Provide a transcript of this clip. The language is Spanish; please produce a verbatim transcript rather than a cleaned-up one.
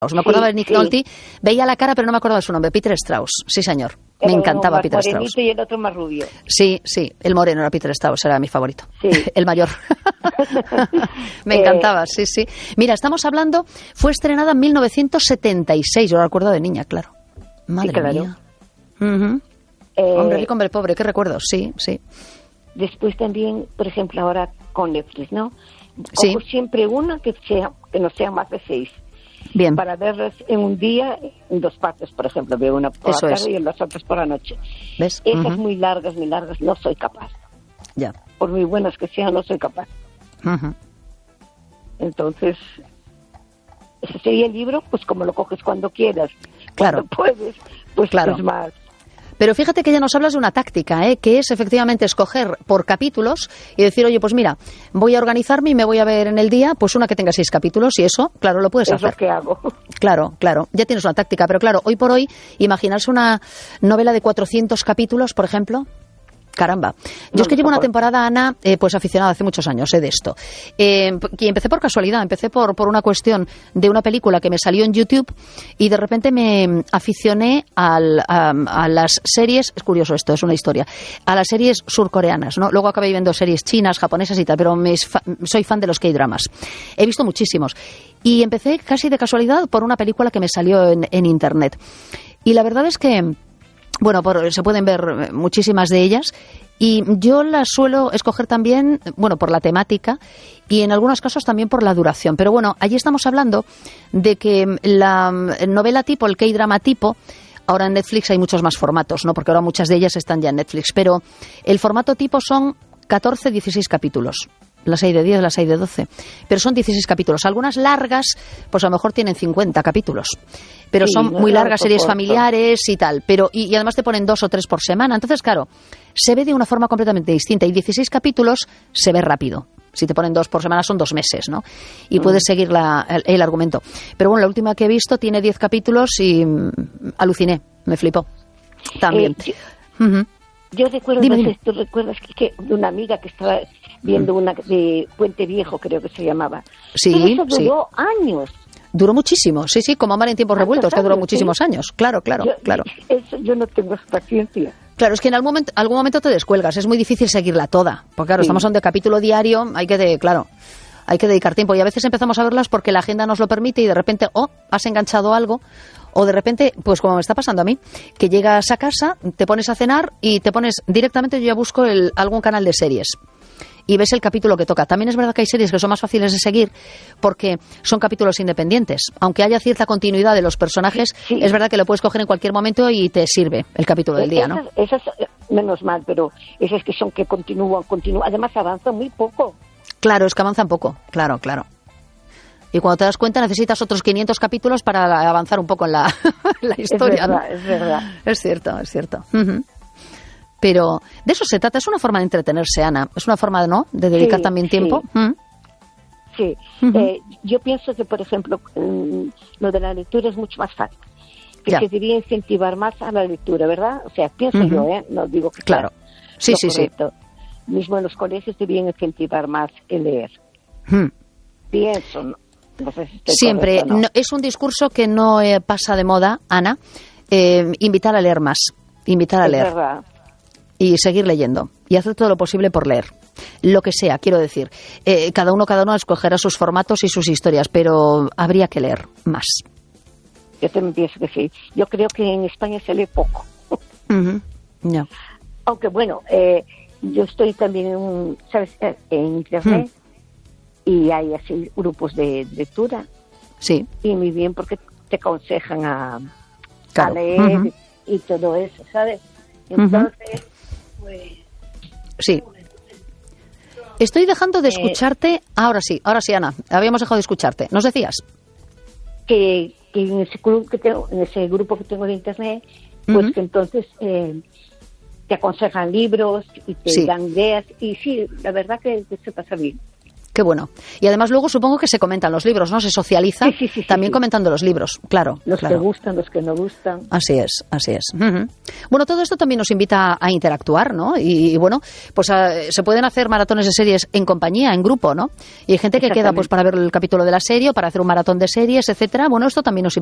Me acordaba sí, de Nick sí. Nolte, veía la cara pero no me acordaba de su nombre, Peter Strauss, sí señor, me Era encantaba uno Peter más Strauss. morenito y el otro más rubio. Sí, sí, el moreno era Peter Strauss, era mi favorito, Sí. el mayor. Me Eh, encantaba, sí, sí. Mira, estamos hablando, fue estrenada en mil novecientos setenta y seis, yo la recuerdo de niña, claro. Madre claro. mía. Ujú. Eh, Hombre rico, hombre pobre, qué recuerdos, sí, sí. Después también, por ejemplo, ahora con Netflix, ¿no? Sí. Cojo siempre una que sea que no sea más de seis. Bien. Para verlas en un día, en dos partes, por ejemplo, veo una por Eso la es. tarde y las otras por la noche. ¿Ves? Esas Ujú. muy largas, muy largas, no soy capaz. Ya. Por muy buenas que sean, no soy capaz. Ujú. Entonces, ese sería el libro, pues como lo coges cuando quieras. Claro. Cuando puedes, pues Claro. es más. Pero fíjate que ya nos hablas de una táctica, ¿eh? Que es efectivamente escoger por capítulos y decir, oye, pues mira, voy a organizarme y me voy a ver en el día pues una que tenga seis capítulos y eso, claro, lo puedes Es hacer. lo que hago. Claro, claro, ya tienes una táctica, pero claro, hoy por hoy, imaginarse una novela de cuatrocientos capítulos, por ejemplo. Caramba. Yo No es que lo llevo una soporto. temporada, Ana, eh, pues aficionada hace muchos años eh, de esto. Eh, y empecé por casualidad, empecé por, por una cuestión de una película que me salió en YouTube y de repente me aficioné al, a, a las series, es curioso esto, es una historia, a las series surcoreanas, ¿no? Luego acabé viendo series chinas, japonesas y tal, pero me, soy fan de los K-dramas. He visto muchísimos. Y empecé casi de casualidad por una película que me salió en, en Internet. Y la verdad es que... Bueno, por, se pueden ver muchísimas de ellas y yo las suelo escoger también, bueno, por la temática y en algunos casos también por la duración. Pero bueno, allí estamos hablando de que la novela tipo, el K-drama tipo, ahora en Netflix hay muchos más formatos, ¿no? Porque ahora muchas de ellas están ya en Netflix, pero el formato tipo son catorce, dieciséis capítulos. Las hay de diez, las hay de doce. Pero son dieciséis capítulos. Algunas largas, pues a lo mejor tienen cincuenta capítulos. Pero Sí, son no, muy no, largas, no series soporto. familiares y tal. Pero y, y además te ponen dos o tres por semana. Entonces, claro, se ve de una forma completamente distinta. Y dieciséis capítulos se ve rápido. Si te ponen dos por semana son dos meses, ¿no? Y Mm. puedes seguir la, el, el argumento. Pero bueno, la última que he visto tiene diez capítulos y mm, aluciné. Me flipó. También. Eh, yo, Ujú. yo recuerdo, Dime, no sé dime. si tú recuerdas que, que de una amiga que estaba viendo una de Puente Viejo, creo que se llamaba. Sí, Pero eso sí. duró años. Duró muchísimo, sí, sí, como Amar en tiempos ¿Cuántos revueltos, que duró años, muchísimos sí? años. Claro, claro, Yo, claro. Eso yo no tengo esa paciencia. Claro, es que en algún momento, algún momento te descuelgas, es muy difícil seguirla toda. Porque claro, Sí. estamos en de capítulo diario, hay que, de, claro, hay que dedicar tiempo. Y a veces empezamos a verlas porque la agenda nos lo permite y de repente, oh, has enganchado algo. O de repente, pues como me está pasando a mí, que llegas a casa, te pones a cenar y te pones directamente, yo ya busco el, algún canal de series. Y ves el capítulo que toca. También es verdad que hay series que son más fáciles de seguir porque son capítulos independientes. Aunque haya cierta continuidad de los personajes, Sí. es verdad que lo puedes coger en cualquier momento y te sirve el capítulo del día, ¿no? Esas, esas, eh, menos mal, pero esas que son que continúan, continúan. Además avanzan muy poco. Claro, es que avanzan poco. Claro, claro. Y cuando te das cuenta necesitas otros quinientos capítulos para avanzar un poco en la, la historia, es verdad, ¿no? es verdad. Es cierto, es cierto. Ujú. Pero de eso se trata, es una forma de entretenerse, Ana. Es una forma, ¿no?, de dedicar Sí, también sí. tiempo. ¿Mm? Sí, Ujú. eh, yo pienso que, por ejemplo, mm, lo de la lectura es mucho más fácil. Que Ya. se debería incentivar más a la lectura, ¿verdad? O sea, pienso Ujú. yo, ¿eh? No digo que Claro. sea Sí, lo sí, sí. correcto. Mismo en los colegios deberían incentivar más el leer. Mm. Pienso, ¿no? No sé si estoy Siempre. correcta o no. No, es un discurso que no eh, pasa de moda, Ana. Eh, invitar a leer más. Invitar a Es leer. verdad. Y seguir leyendo. Y hacer todo lo posible por leer. Lo que sea, quiero decir. Eh, cada uno, cada uno escogerá sus formatos y sus historias, pero habría que leer más. Yo también pienso que sí. Yo creo que en España se lee poco. Ujú. Ya. Aunque bueno, eh, yo estoy también en, un- ¿sabes? Eh, en internet y hay así grupos de, de lectura Sí, y muy bien porque te aconsejan a, claro. a leer Ujú. y todo eso, ¿sabes? Entonces, pues Sí. Estoy dejando de Eh, escucharte. Ahora sí, ahora sí, Ana. Habíamos dejado de escucharte. ¿Nos decías? que, que en ese grupo que tengo, en ese grupo que tengo de internet, pues Ujú. que entonces eh, te aconsejan libros y te Sí. dan ideas y sí, la verdad que, que se pasa bien. Qué Qué bueno. Y además luego supongo que se comentan los libros, ¿no? Se socializa sí, sí, sí, también sí, comentando los libros, claro. Los claro. que gustan, los que no gustan. Así es, así es. Uh-huh. Bueno, todo esto también nos invita a interactuar, ¿no? Y, y bueno, pues a, se pueden hacer maratones de series en compañía, en grupo, ¿no? Y hay gente que queda pues para ver el capítulo de la serie o para hacer un maratón de series, etcétera. Bueno, esto también nos